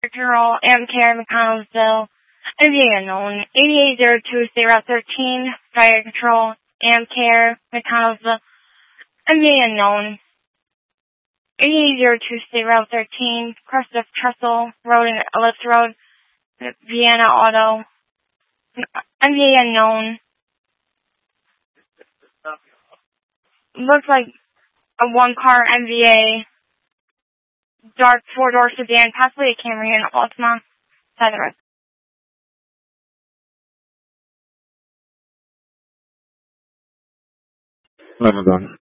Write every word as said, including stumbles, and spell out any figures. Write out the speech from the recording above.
General M K R McConnellsville, M V A unknown, eighty-eight oh two State Route thirteen, Fire Control, M K R McConnellsville, M V A unknown, eighty-eight oh two State Route thirteen, crest of Trestle Road and Ellipse Road, Vienna Auto, M V A unknown. Looks like a one-car M V A, dark four-door sedan, possibly a Camry and Altima. Side of the road. Ramadan.